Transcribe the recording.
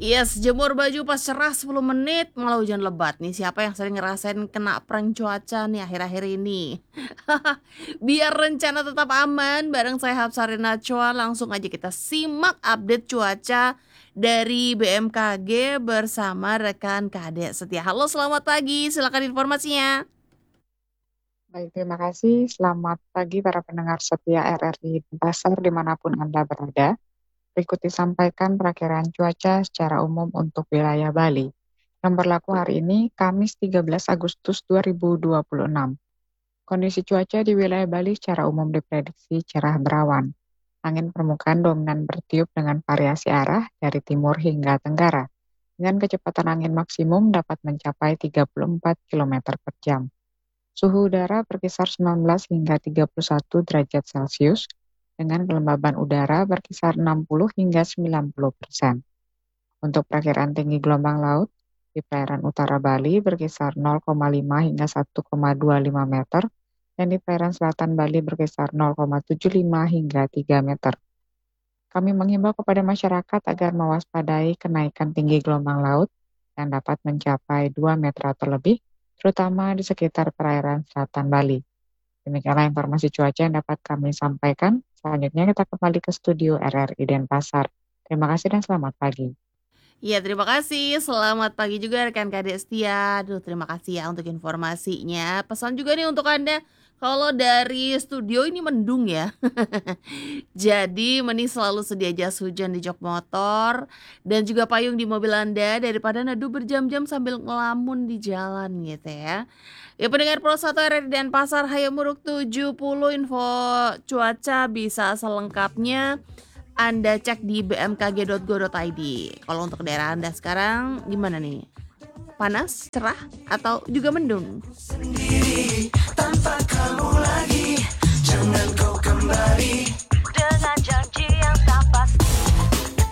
Yes, jemur baju pas cerah 10 menit malah hujan lebat nih. Siapa yang sering ngerasain kena prank cuaca nih akhir-akhir ini? Biar rencana tetap aman, bareng saya Hapsari Nachwa, langsung aja kita simak update cuaca dari BMKG bersama rekan Kadek Setia. Halo, selamat pagi. Silakan informasinya. Baik, terima kasih. Selamat pagi para pendengar setia RRI Pasar dimanapun Anda berada. Berikut disampaikan perakiraan cuaca secara umum untuk wilayah Bali. Yang berlaku hari ini, Kamis 13 Agustus 2026. Kondisi cuaca di wilayah Bali secara umum diprediksi cerah berawan. Angin permukaan dominan bertiup dengan variasi arah dari timur hingga tenggara. Dengan kecepatan angin maksimum dapat mencapai 34 km per jam. Suhu udara berkisar 19 hingga 31 derajat Celcius, dengan kelembaban udara berkisar 60 hingga 90%. Untuk perkiraan tinggi gelombang laut, di perairan utara Bali berkisar 0,5 hingga 1,25 meter, dan di perairan selatan Bali berkisar 0,75 hingga 3 meter. Kami menghimbau kepada masyarakat agar mewaspadai kenaikan tinggi gelombang laut yang dapat mencapai 2 meter atau lebih, terutama di sekitar perairan selatan Bali. Demikianlah informasi cuaca yang dapat kami sampaikan. Selanjutnya kita kembali ke studio RRI Denpasar. Terima kasih dan selamat pagi. Iya, terima kasih. Selamat pagi juga rekan Kadek Setia. Aduh, terima kasih ya untuk informasinya. Pesan juga nih untuk Anda, kalau dari studio ini mendung ya. Jadi mending selalu sedia jas hujan di jok motor dan juga payung di mobil Anda daripada neduh berjam-jam sambil ngelamun di jalan gitu ya. Ya, pendengar Pro 1 RRI dan Pasar Hayamuruk 70, info cuaca bisa selengkapnya Anda cek di bmkg.go.id. Kalau untuk daerah Anda sekarang gimana nih? Panas, cerah, atau juga mendung? Sendiri tanpa kamu lagi, jangan kau kembali.